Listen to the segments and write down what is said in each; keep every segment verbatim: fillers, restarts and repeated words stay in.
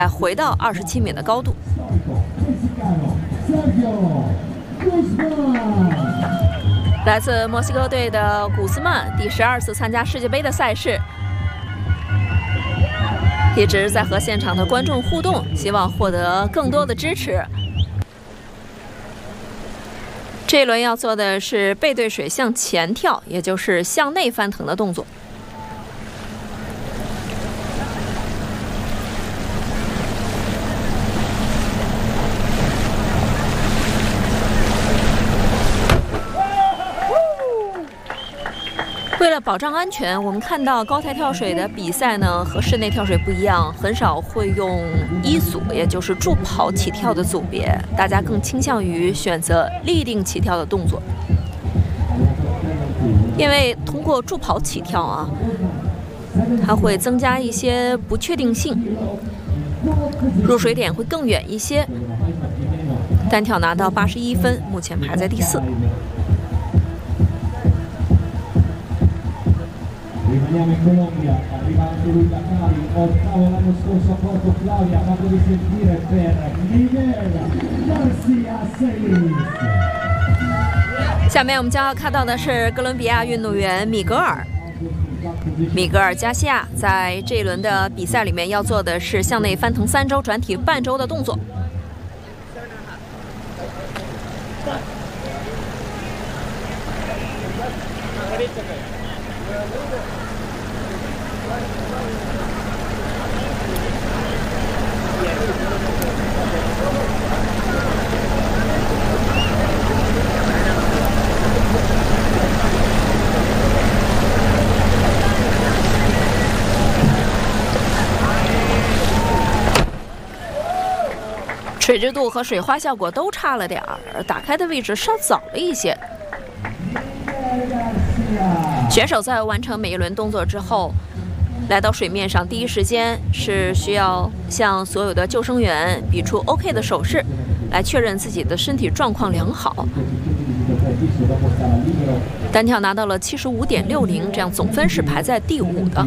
回到二十七米的高度。来自墨西哥队的古斯曼第十二次参加世界杯的赛事，一直在和现场的观众互动，希望获得更多的支持。这一轮要做的是背对水向前跳，也就是向内翻腾的动作。为了保障安全，我们看到高台跳水的比赛呢和室内跳水不一样，很少会用一组，也就是助跑起跳的组别，大家更倾向于选择立定起跳的动作，因为通过助跑起跳啊，它会增加一些不确定性，入水点会更远一些。单跳拿到八十一分，目前排在第四。 Rimaniamo in Colombia, arriva anche Luca Cari, ottavo l'anno scorso a Porto Claudia, fatevi sentire per Miguel Garcia Celis。 下面我们将要看到的是哥伦比亚运动员米格尔。米格尔加西亚在这一轮的比赛里面要做的是向内翻腾三周转体半周的动作。水质度和水花效果都差了点儿，打开的位置稍早了一些。选手在完成每一轮动作之后，来到水面上，第一时间是需要向所有的救生员比出 OK 的手势，来确认自己的身体状况良好。单跳拿到了七十五点六零，这样总分是排在第五的。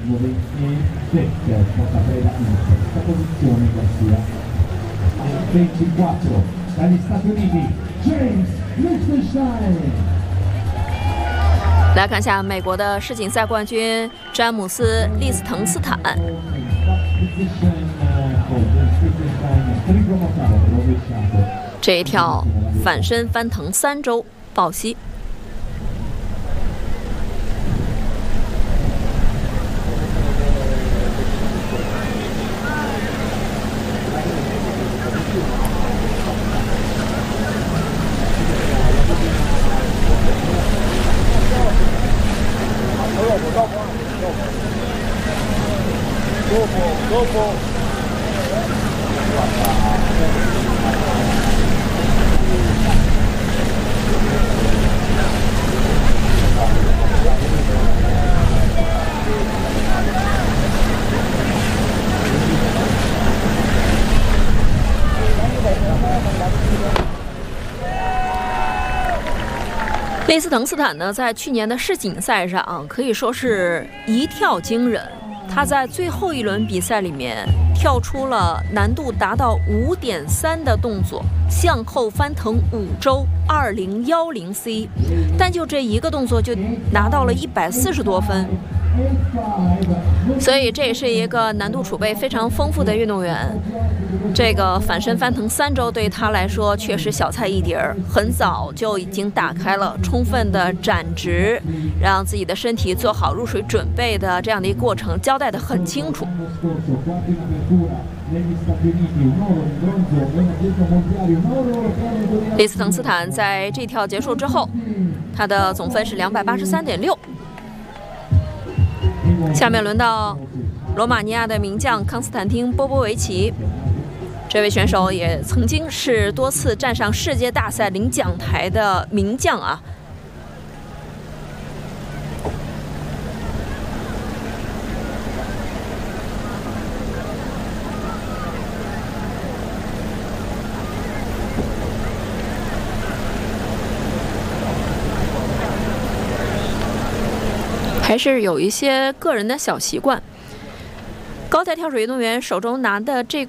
来看一下美国的世锦赛冠军詹姆斯·利斯滕斯坦。这一跳反身翻腾三周抱膝。利斯滕斯坦呢，在去年的世锦赛上、啊、可以说是一跳惊人。他在最后一轮比赛里面跳出了难度达到五点三的动作，向后翻腾五周二零一零 C， 但就这一个动作就拿到了一百四十多分。所以这也是一个难度储备非常丰富的运动员。这个反身翻腾三周对他来说确实小菜一碟儿，很早就已经打开了充分的展直，让自己的身体做好入水准备的这样的一个过程交代得很清楚。利斯滕斯坦在这跳结束之后，他的总分是两百八十三点六。下面轮到罗马尼亚的名将康斯坦丁·波波维奇。这位选手也曾经是多次站上世界大赛领奖台的名将啊。还是有一些个人的小习惯。高高台跳水运动员手中拿的这